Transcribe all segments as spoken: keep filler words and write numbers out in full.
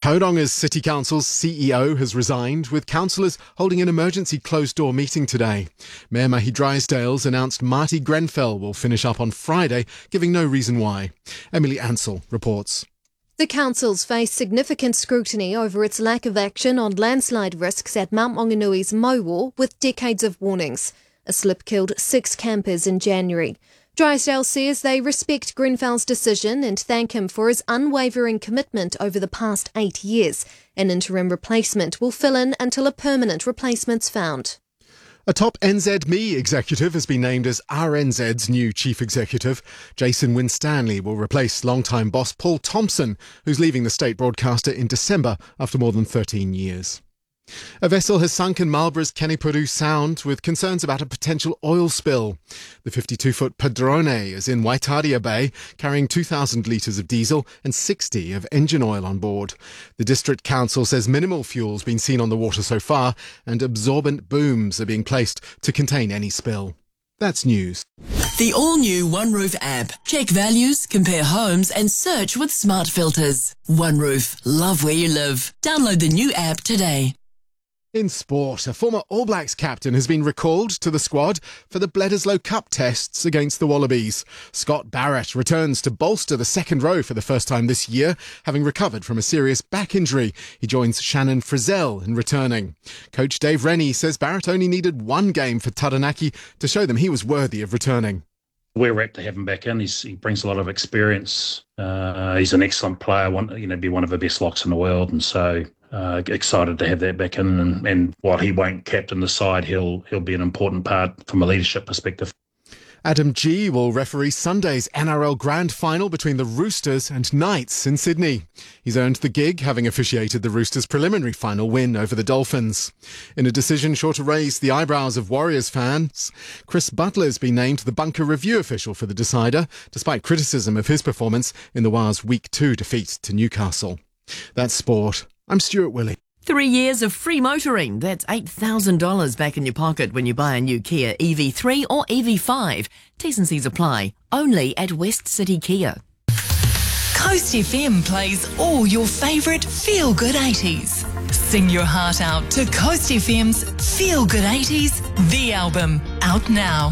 Tauranga City Council's C E O has resigned, with councillors holding an emergency closed-door meeting today. Mayor Mahi Drysdale's announced Marty Grenfell will finish up on Friday, giving no reason why. Emily Ansell reports. The council's faced significant scrutiny over its lack of action on landslide risks at Mount Mauganui's Mauo, with decades of warnings. A slip killed six campers in January. Drysdale says they respect Grenfell's decision and thank him for his unwavering commitment over the past eight years. An interim replacement will fill in until a permanent replacement's found. A top N Z M E executive has been named as R N Z's new chief executive. Jason Winstanley will replace longtime boss Paul Thompson, who's leaving the state broadcaster in December after more than thirteen years. A vessel has sunk in Marlborough's Kenepuru Sound with concerns about a potential oil spill. The fifty-two-foot Padrone is in Waitaria Bay, carrying two thousand litres of diesel and sixty of engine oil on board. The District Council says minimal fuel's been seen on the water so far, and absorbent booms are being placed to contain any spill. That's news. The all-new OneRoof app. Check values, compare homes and search with smart filters. OneRoof. Love where you live. Download the new app today. In sport, a former All Blacks captain has been recalled to the squad for the Bledisloe Cup tests against the Wallabies. Scott Barrett returns to bolster the second row for the first time this year, having recovered from a serious back injury. He joins Shannon Frizzell in returning. Coach Dave Rennie says Barrett only needed one game for Taranaki to show them he was worthy of returning. We're rapt to have him back in. He's, he brings a lot of experience. Uh, he's an excellent player, one, you know, be one of the best locks in the world, and so Uh, excited to have that back in, and, and while he won't captain the side, he'll he'll be an important part from a leadership perspective. Adam Gee will referee Sunday's N R L Grand Final between the Roosters and Knights in Sydney. He's earned the gig, having officiated the Roosters' preliminary final win over the Dolphins. In a decision sure to raise the eyebrows of Warriors fans, Chris Butler's been named the bunker review official for the decider, despite criticism of his performance in the Wars' Week two defeat to Newcastle. That's sport. I'm Stuart Willey. Three years of free motoring. That's eight thousand dollars back in your pocket when you buy a new Kia E V three or E V five. T's and C's apply. Only at West City Kia. Coast F M plays all your favourite feel-good eighties. Sing your heart out to Coast F M's Feel Good eighties, the album, out now.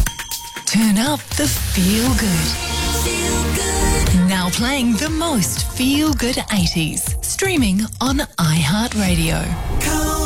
Turn up the feel good. Feel good. Now playing the most feel good eighties. Streaming on iHeartRadio.